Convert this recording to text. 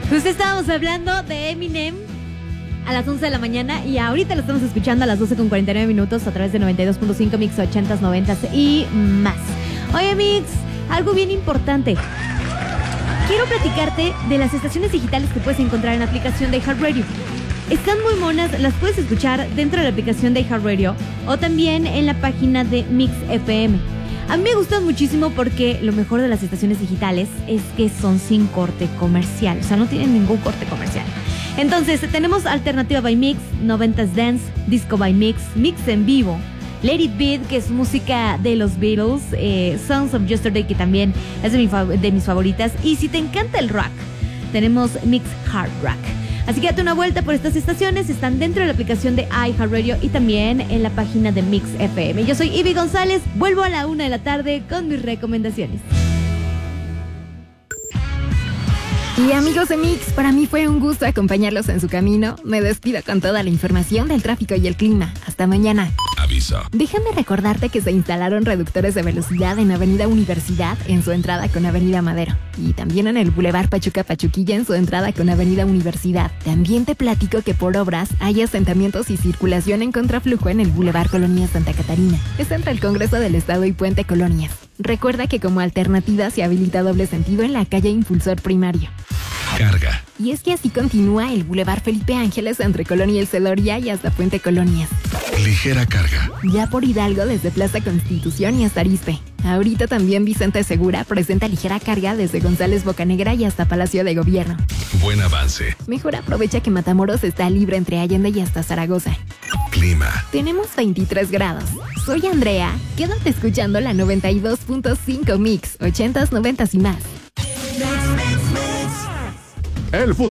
Justo estábamos hablando de Eminem a las 11 de la mañana y ahorita lo estamos escuchando a las 12:49 a través de 92.5 Mix 80s, 90s y más. Oye, Mix, algo bien importante. Quiero platicarte de las estaciones digitales que puedes encontrar en la aplicación de iHeartRadio. Están muy monas, las puedes escuchar dentro de la aplicación de iHeartRadio o también en la página de Mix FM. A mí me gustan muchísimo porque lo mejor de las estaciones digitales es que son sin corte comercial, o sea, no tienen ningún corte comercial. Entonces, tenemos Alternativa by Mix, 90s Dance, Disco by Mix, Mix en vivo, Let It Beat, que es música de los Beatles, Songs of Yesterday, que también es de mis favoritas. Y si te encanta el rock, tenemos Mix Hard Rock. Así que date una vuelta por estas estaciones, están dentro de la aplicación de iHeartRadio y también en la página de Mix FM. Yo soy Ivy González, vuelvo a la 1 de la tarde con mis recomendaciones. Y amigos de Mix, para mí fue un gusto acompañarlos en su camino. Me despido con toda la información del tráfico y el clima. Hasta mañana. Aviso. Déjame recordarte que se instalaron reductores de velocidad en Avenida Universidad en su entrada con Avenida Madero. Y también en el Boulevard Pachuca-Pachuquilla en su entrada con Avenida Universidad. También te platico que por obras hay asentamientos y circulación en contraflujo en el Boulevard Colonia Santa Catarina. Es entre el Congreso del Estado y Puente Colonias. Recuerda que como alternativa se habilita doble sentido en la calle Impulsor Primario. Carga. Y es que así continúa el Boulevard Felipe Ángeles entre Colonia El Celoria y hasta Puente Colonias. Ligera carga. Ya por Hidalgo desde Plaza Constitución y hasta Arizpe. Ahorita también Vicente Segura presenta ligera carga desde González Bocanegra y hasta Palacio de Gobierno. Buen avance. Mejor aprovecha que Matamoros está libre entre Allende y hasta Zaragoza. Clima. Tenemos 23 grados. Soy Andrea. Quédate escuchando la 92.5 Mix, 80s, 90s y más. El fútbol